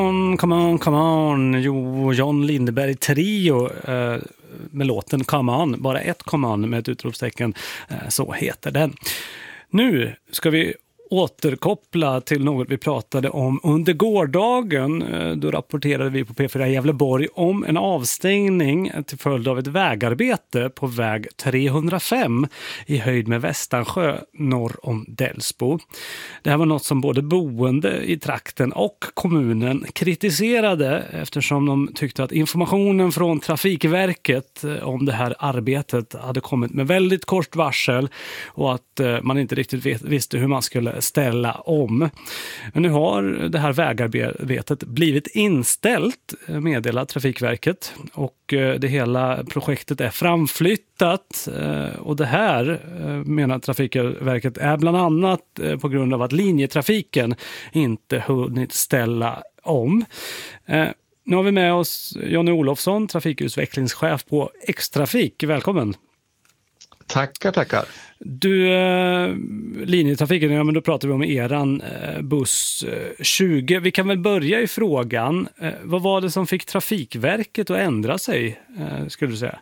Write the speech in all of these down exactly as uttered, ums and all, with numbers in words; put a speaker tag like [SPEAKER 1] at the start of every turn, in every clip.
[SPEAKER 1] Come on, come on. Jo, John Lindeberg Trio eh, med låten Come on. Bara ett come on med ett utropstecken. Eh, så heter den. Nu ska vi återkoppla till något vi pratade om under gårdagen. Då rapporterade vi på P fyra Gävleborg om en avstängning till följd av ett vägarbete på väg trehundrafem i höjd med Västansjö norr om Delsbo. Det här var något som både boende i trakten och kommunen kritiserade eftersom de tyckte att informationen från Trafikverket om det här arbetet hade kommit med väldigt kort varsel och att man inte riktigt visste hur man skulle ställa om. Men nu har det här vägarbetet blivit inställt, meddelar Trafikverket, och det hela projektet är framflyttat, och det här, menar Trafikverket, är bland annat på grund av att linjetrafiken inte hunnit ställa om. Nu har vi med oss Jonny Olofsson, trafikutvecklingschef på X-Trafik. Välkommen!
[SPEAKER 2] Tackar, tackar.
[SPEAKER 1] Du, eh, linjetrafiken, ja men då pratar vi om eran eh, buss eh, tjugo. Vi kan väl börja i frågan. Eh, vad var det som fick Trafikverket att ändra sig, eh, skulle du säga?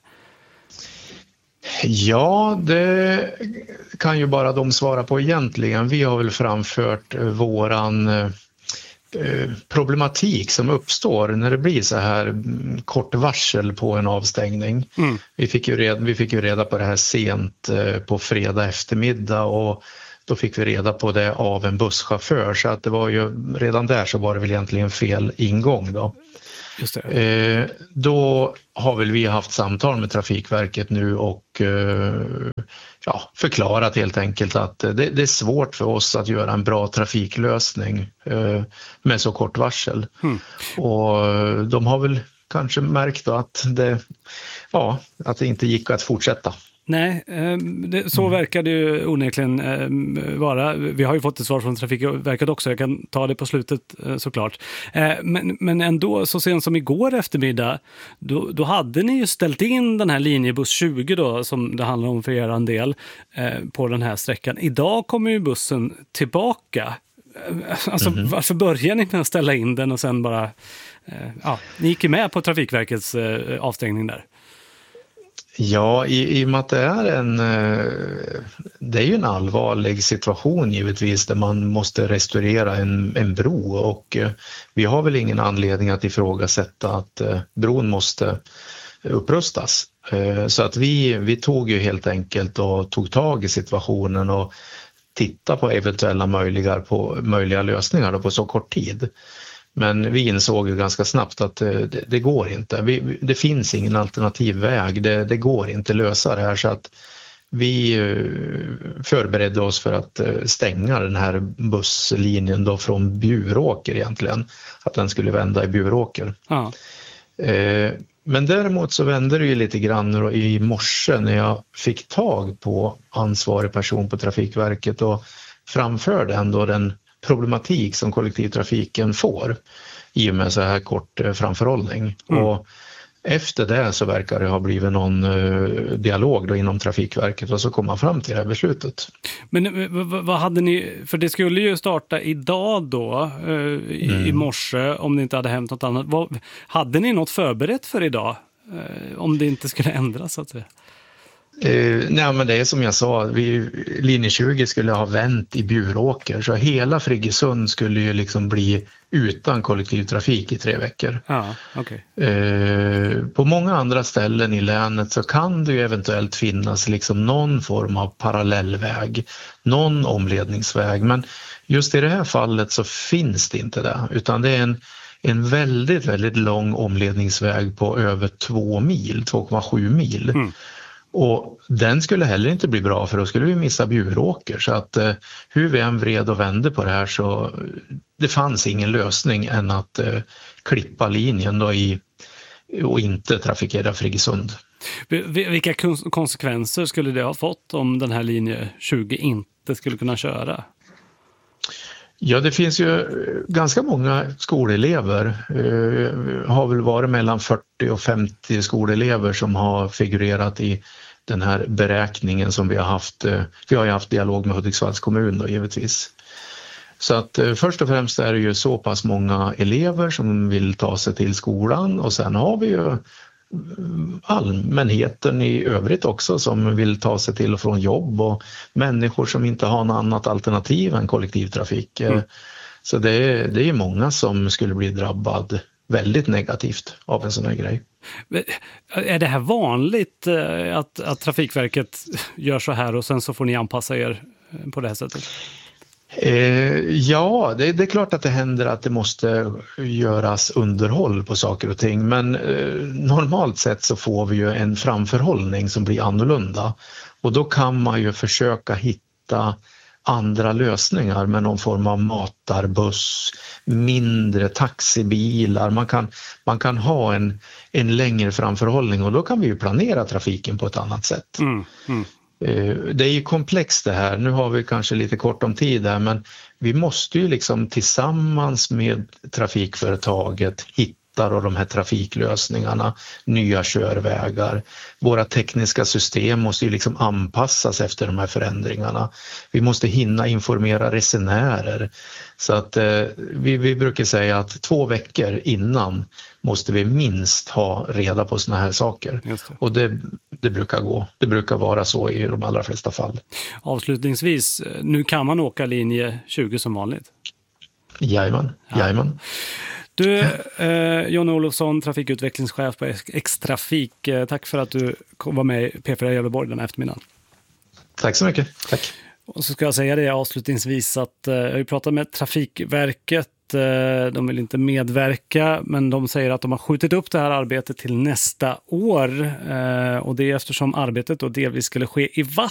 [SPEAKER 2] Ja, det kan ju bara de svara på egentligen. Vi har väl framfört eh, våran eh, problematik som uppstår när det blir så här kort varsel på en avstängning. Mm. Vi fick ju reda, vi fick ju reda på det här sent på fredag eftermiddag, och då fick vi reda på det av en busschaufför, så att det var ju redan där så var det väl egentligen fel ingång då. Just det. Eh, då har väl vi haft samtal med Trafikverket nu och eh, ja, förklarat helt enkelt att det, det är svårt för oss att göra en bra trafiklösning eh, med så kort varsel. Mm. Och de har väl kanske märkt att det, ja, att det inte gick att fortsätta.
[SPEAKER 1] Nej, det, så verkar det ju onekligen vara. Vi har ju fått ett svar från Trafikverket också, jag kan ta det på slutet såklart. Men, men ändå, så sent som igår eftermiddag, då, då hade ni ju ställt in den här linjebuss tjugo då, som det handlar om för er del, på den här sträckan. Idag kommer ju bussen tillbaka. Alltså, mm-hmm. Varför börjar ni med att ställa in den och sen bara... Ja, ni gick ju med på Trafikverkets avstängning där.
[SPEAKER 2] Ja, i, i och med att det är en, det är ju en allvarlig situation givetvis där man måste restaurera en, en bro, och vi har väl ingen anledning att ifrågasätta att bron måste upprustas. Så att vi, vi tog ju helt enkelt och tog tag i situationen och tittade på eventuella möjliga, på, möjliga lösningar då på så kort tid. Men vi insåg ju ganska snabbt att det, det går inte. Vi, det finns ingen alternativ väg. Det, det går inte lösa det här, så att vi förberedde oss för att stänga den här busslinjen då från Bjuråker egentligen. Att den skulle vända i Bjuråker. Ja. Eh, men däremot så vände det ju lite grann i morse när jag fick tag på ansvarig person på Trafikverket och framförde ändå den problematik som kollektivtrafiken får i och med så här kort framförhållning. Mm. Och efter det så verkar det ha blivit någon uh, dialog då inom Trafikverket, och så kom man fram till det här beslutet.
[SPEAKER 1] Men vad, vad hade ni, för det skulle ju starta idag då uh, i, mm. i morse om det inte hade hänt något annat. Vad, hade ni något förberett för idag uh, om det inte skulle ändras så att säga?
[SPEAKER 2] Eh, nej, men det är som jag sa, vi, linje tjugo skulle ha vänt i Bjuråker, så hela Friggesund skulle ju liksom bli utan kollektivtrafik i tre veckor.
[SPEAKER 1] Ja, okay.
[SPEAKER 2] eh, på många andra ställen i länet så kan det ju eventuellt finnas liksom någon form av parallellväg, någon omledningsväg, men just i det här fallet så finns det inte det, utan det är en en väldigt, väldigt lång omledningsväg på över två mil, två komma sju mil. Mm. Och den skulle heller inte bli bra, för då skulle vi missa Bjuråker. Så att eh, hur vi än vred och vände på det här, så det fanns ingen lösning än att eh, klippa linjen då i, och inte trafikera Friggesund.
[SPEAKER 1] Vilka konsekvenser skulle det ha fått om den här linje tjugo inte skulle kunna köra?
[SPEAKER 2] Ja, det finns ju ganska många skolelever, eh, har väl varit mellan fyrtio och femtio skolelever som har figurerat i den här beräkningen som vi har haft. Eh, vi har ju haft dialog med Hudiksvalls kommun då, givetvis. Så att först och främst är det ju så pass många elever som vill ta sig till skolan, och sen har vi ju allmänheten i övrigt också som vill ta sig till och från jobb, och människor som inte har något annat alternativ än kollektivtrafik. Mm. Så det är, det är många som skulle bli drabbad väldigt negativt av en sån här grej.
[SPEAKER 1] Är det här vanligt att, att Trafikverket gör så här och sen så får ni anpassa er på det här sättet?
[SPEAKER 2] Eh, ja, det, det är klart att det händer att det måste göras underhåll på saker och ting, men eh, normalt sett så får vi ju en framförhållning som blir annorlunda, och då kan man ju försöka hitta andra lösningar med någon form av matarbuss, mindre taxibilar. Man kan, man kan ha en, en längre framförhållning, och då kan vi ju planera trafiken på ett annat sätt. Mm, mm. Det är ju komplext det här. Nu har vi kanske lite kort om tid här, men vi måste ju liksom tillsammans med trafikföretaget hitta och de här trafiklösningarna, nya körvägar. Våra tekniska system måste ju liksom anpassas efter de här förändringarna. Vi måste hinna informera resenärer. Så att eh, vi, vi brukar säga att två veckor innan måste vi minst ha reda på såna här saker. Det. Och det, det brukar gå. Det brukar vara så i de allra flesta fall.
[SPEAKER 1] Avslutningsvis, nu kan man åka linje tjugo som vanligt?
[SPEAKER 2] Jajamän, jajamän.
[SPEAKER 1] Du, eh, John Olofsson, trafikutvecklingschef på X-Trafik. Eh, tack för att du var med i P fyra Gävleborg den här eftermiddagen.
[SPEAKER 2] Tack så mycket. Tack.
[SPEAKER 1] Och så ska jag säga det avslutningsvis att eh, jag har ju pratat med Trafikverket. Eh, de vill inte medverka, men de säger att de har skjutit upp det här arbetet till nästa år. Eh, och det är eftersom arbetet då delvis skulle ske i vatten.